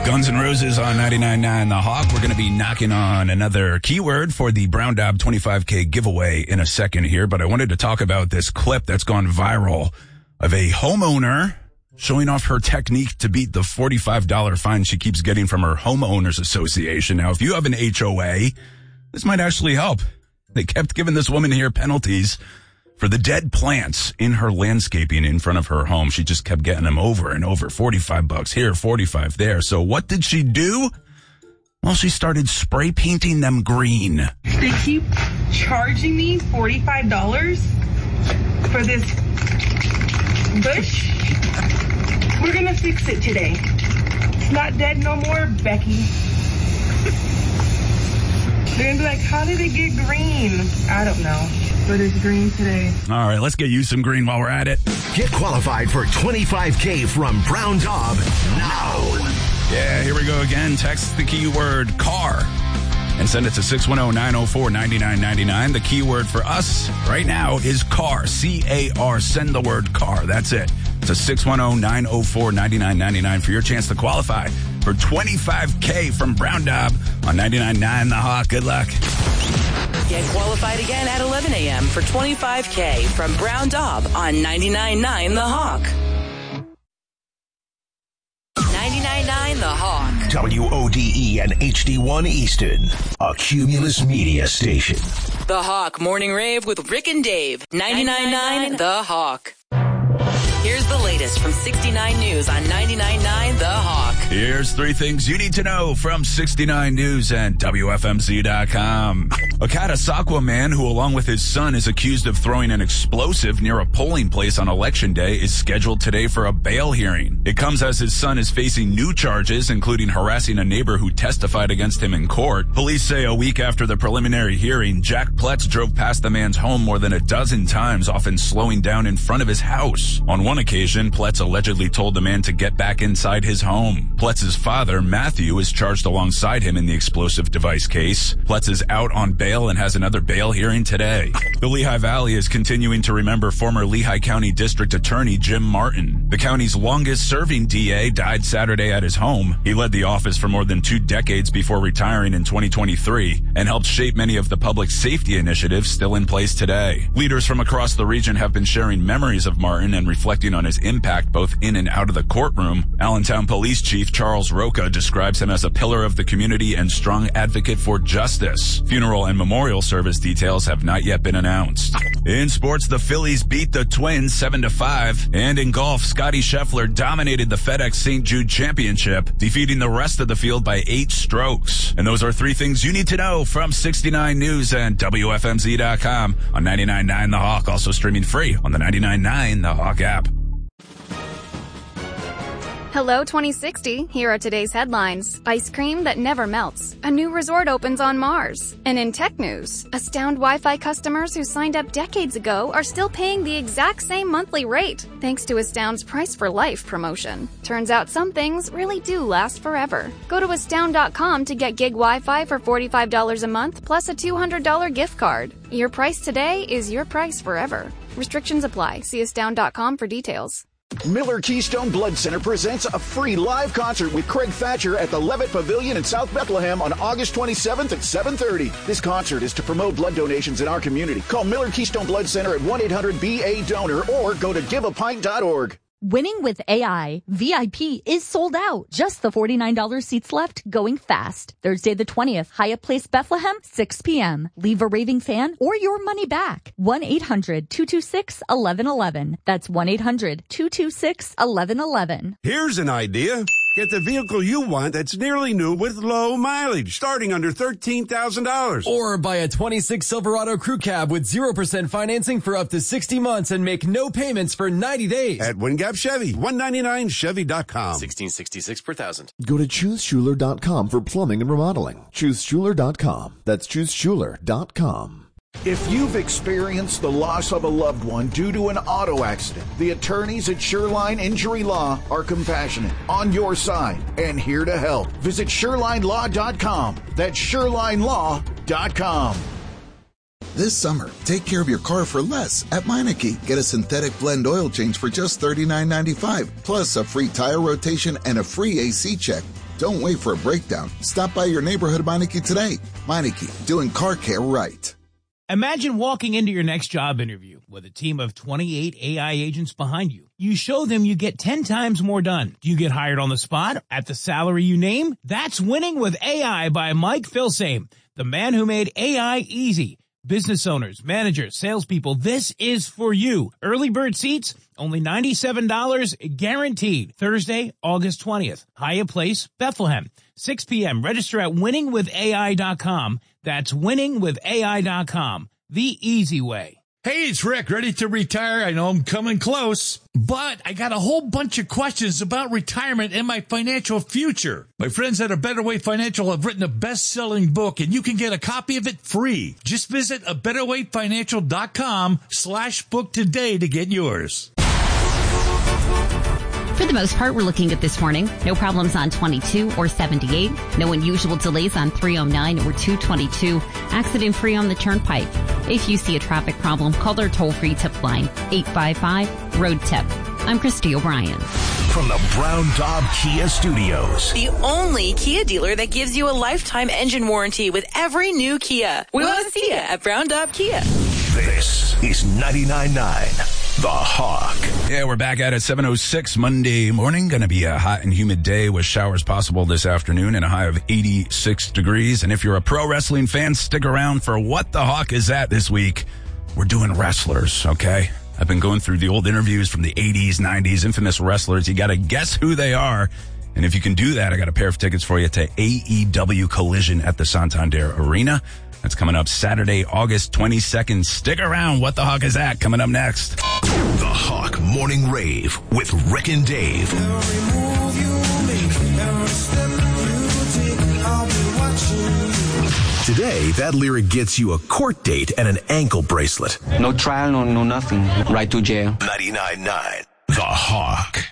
Guns N' Roses on 99.9 The Hawk. We're going to be knocking on another keyword for the Brown Dob 25K giveaway in a second here, but I wanted to talk about this clip that's gone viral of a homeowner showing off her technique to beat the $45 fine she keeps getting from her homeowners association. Now, if you have an HOA, this might actually help. They kept giving this woman here penalties for the dead plants in her landscaping in front of her home. She just kept getting them over and over. $45 here, $45 there. So what did she do? Well, she started spray painting them green. They keep charging me $45 for this bush. We're gonna fix it today. It's not dead no more, Becky. They're gonna be like, how did it get green? I don't know, but it's green today. All right, let's get you some green while we're at it. Get qualified for $25K from Brown Dob now. Yeah, here we go again. Text the keyword car and send it to 610-904-9999. The keyword for us right now is car, C-A-R. Send the word car. That's it. It's a 610-904-9999 for your chance to qualify for $25K from Brown Dob on 99.9 The Hawk. Good luck. Get qualified again at 11 a.m. for $25K from Brown Dob on 99.9 The Hawk. 99.9 The Hawk. WODE and HD1 Easton, a Cumulus Media station. The Hawk Morning Rave with Rick and Dave. 99.9 The Hawk. Here's the latest from 69 News on 99.9 The Hawk. Here's three things you need to know from 69 News and WFMZ.com. A Catasauqua man who, along with his son, is accused of throwing an explosive near a polling place on Election Day is scheduled today for a bail hearing. It comes as his son is facing new charges, including harassing a neighbor who testified against him in court. Police say a week after the preliminary hearing, Jack Pletz drove past the man's home more than a dozen times, often slowing down in front of his house. On one occasion, Pletz allegedly told the man to get back inside his home. Pletz's father, Matthew, is charged alongside him in the explosive device case. Pletz is out on bail and has another bail hearing today. The Lehigh Valley is continuing to remember former Lehigh County District Attorney Jim Martin. The county's longest-serving DA died Saturday at his home. He led the office for more than 2 decades before retiring in 2023 and helped shape many of the public safety initiatives still in place today. Leaders from across the region have been sharing memories of Martin and reflecting on his impact both in and out of the courtroom. Allentown Police Chief Charles Roca describes him as a pillar of the community and strong advocate for justice. Funeral and memorial service details have not yet been announced. In sports, the Phillies beat the Twins 7-5. And in golf, Scottie Scheffler dominated the FedEx St. Jude Championship, defeating the rest of the field by 8 strokes. And those are three things you need to know from 69 News and WFMZ.com on 99.9 The Hawk, also streaming free on the 99.9 The Hawk app. Hello 2060, here are today's headlines. Ice cream that never melts. A new resort opens on Mars. And in tech news, Astound Wi-Fi customers who signed up decades ago are still paying the exact same monthly rate, thanks to Astound's Price for Life promotion. Turns out some things really do last forever. Go to Astound.com to get gig Wi-Fi for $45 a month plus a $200 gift card. Your price today is your price forever. Restrictions apply. See Astound.com for details. Miller Keystone Blood Center presents a free live concert with Craig Thatcher at the Levitt Pavilion in South Bethlehem on August 27th at 7:30. This concert is to promote blood donations in our community. Call Miller Keystone Blood Center at 1-800-BA-DONOR or go to giveapint.org. Winning with AI, VIP is sold out. Just the $49 seats left, going fast. Thursday the 20th, Hyatt Place, Bethlehem, 6 p.m. Leave a raving fan or your money back. 1-800-226-1111. That's 1-800-226-1111. Here's an idea. Get the vehicle you want that's nearly new with low mileage, starting under $13,000. Or buy a 26 Silverado Crew Cab with 0% financing for up to 60 months and make no payments for 90 days. At Wingap Chevy, 199chevy.com. $16.66 per thousand. Go to ChooseSchuler.com for plumbing and remodeling. ChooseSchuler.com. That's ChooseSchuler.com. If you've experienced the loss of a loved one due to an auto accident, the attorneys at Shoreline Injury Law are compassionate, on your side, and here to help. Visit ShorelineLaw.com. That's ShorelineLaw.com. This summer, take care of your car for less at Meineke. Get a synthetic blend oil change for just $39.95, plus a free tire rotation and a free AC check. Don't wait for a breakdown. Stop by your neighborhood Meineke today. Meineke, doing car care right. Imagine walking into your next job interview with a team of 28 AI agents behind you. You show them you get 10 times more done. Do you get hired on the spot at the salary you name? That's Winning with AI by Mike Filsaime, the man who made AI easy. Business owners, managers, salespeople, this is for you. Early bird seats, only $97 guaranteed. Thursday, August 20th. Hyatt Place, Bethlehem. 6 p.m. Register at winningwithai.com. That's winningwithai.com. The easy way. Hey, it's Rick, ready to retire. I know I'm coming close, but I got a whole bunch of questions about retirement and my financial future. My friends at A Better Way Financial have written a best-selling book, and you can get a copy of it free. Just visit abetterwayfinancial.com/book today to get yours. For the most part, we're looking at this morning. No problems on 22 or 78. No unusual delays on 309 or 222. Accident-free on the Turnpike. If you see a traffic problem, call their toll-free tip line, 855-ROAD-TIP. I'm Christy O'Brien. From the Brown Daub Kia Studios. The only Kia dealer that gives you a lifetime engine warranty with every new Kia. We want to see you at Brown Daub Kia. This is 99.9. The Hawk. Yeah, we're back at it. 7:06 Monday morning. Going to be a hot and humid day with showers possible this afternoon and a high of 86 degrees. And if you're a pro wrestling fan, stick around for What the Hawk is at this week. We're doing wrestlers, okay? I've been going through the old interviews from the 80s, 90s, infamous wrestlers. You got to guess who they are. And if you can do that, I got a pair of tickets for you to AEW Collision at the Santander Arena. That's coming up Saturday, August 22nd. Stick around. What the Hawk is that? Coming up next. The Hawk Morning Rave with Rick and Dave. Today, that lyric gets you a court date and an ankle bracelet. No trial, no nothing. Right to jail. 99.9 The Hawk.